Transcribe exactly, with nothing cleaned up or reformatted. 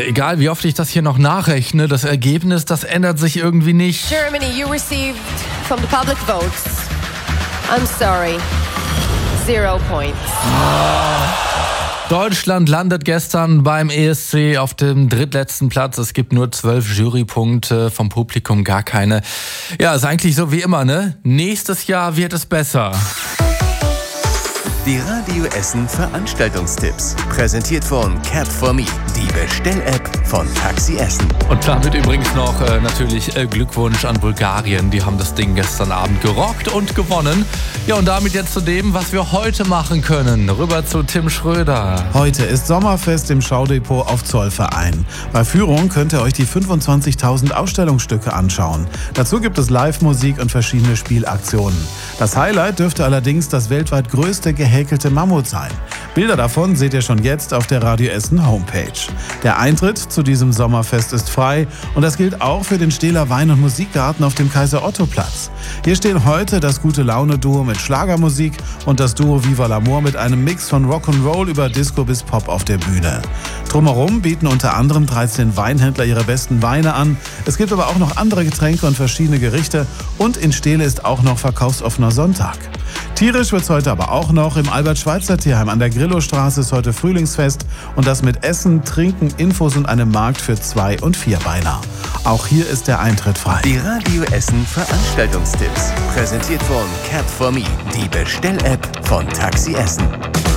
egal wie oft ich das hier noch nachrechne, das Ergebnis, das ändert sich irgendwie nicht. Germany, you received from the public votes. I'm sorry. Zero points. Deutschland landet gestern beim E S C auf dem drittletzten Platz. Es gibt nur zwölf Jurypunkte, vom Publikum gar keine. Ja, ist eigentlich so wie immer, ne? Nächstes Jahr wird es besser. Die Radio Essen Veranstaltungstipps. Präsentiert von Cap for Me, die Bestell-App von Taxi Essen. Und damit übrigens noch äh, natürlich äh, Glückwunsch an Bulgarien. Die haben das Ding gestern Abend gerockt und gewonnen. Ja, und damit jetzt zu dem, was wir heute machen können. Rüber zu Tim Schröder. Heute ist Sommerfest im Schaudepot auf Zollverein. Bei Führung könnt ihr euch die fünfundzwanzigtausend Ausstellungsstücke anschauen. Dazu gibt es Live-Musik und verschiedene Spielaktionen. Das Highlight dürfte allerdings das weltweit größte gehäkelte Mammut sein. Bilder davon seht ihr schon jetzt auf der Radio Essen Homepage. Der Eintritt zu diesem Sommerfest ist frei und das gilt auch für den Stähler Wein- und Musikgarten auf dem Kaiser-Otto-Platz. Hier stehen heute das Gute-Laune-Duo mit Schlagermusik und das Duo Viva l'Amour mit einem Mix von Rock'n'Roll über Disco bis Pop auf der Bühne. Drumherum bieten unter anderem dreizehn Weinhändler ihre besten Weine an. Es gibt aber auch noch andere Getränke und verschiedene Gerichte und in Stehle ist auch noch verkaufsoffener Sonntag. Tierisch wird's heute aber auch noch. Im Albert-Schweitzer-Tierheim an der Grillowstraße ist heute Frühlingsfest und das mit Essen, Trinken, Infos und einem Markt für Zwei- und Vierbeiner. Auch hier ist der Eintritt frei. Die Radio Essen Veranstaltungstipps. Präsentiert von Cap for Me, die Bestell-App von Taxi Essen.